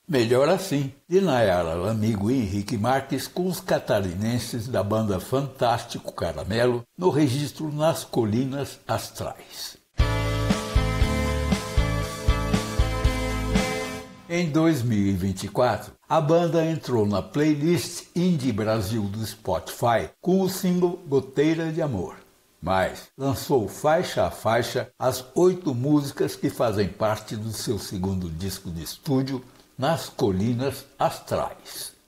Melhor Assim, de Nayara Lamigo e Henrique Marques com os catarinenses da banda Fantástico Caramelo no registro Nas Colinas Astrais. Em 2024, a banda entrou na playlist Indie Brasil do Spotify com o single Goteira de Amor, mas lançou faixa a faixa as 8 músicas que fazem parte do seu segundo disco de estúdio, Nas Colinas Astrais.